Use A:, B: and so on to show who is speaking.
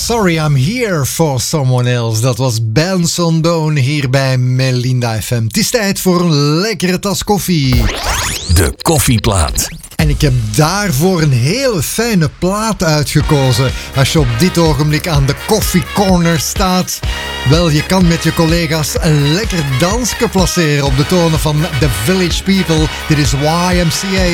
A: Sorry I'm here for someone else. Dat was Benson Boone hier bij Melinda FM. Het is tijd voor een lekkere tas koffie.
B: De koffieplaat.
A: En ik heb daarvoor een hele fijne plaat uitgekozen. Als je op dit ogenblik aan de Coffee Corner staat. Wel, je kan met je collega's een lekker dansje placeren op de tonen van The Village People. Dit is YMCA.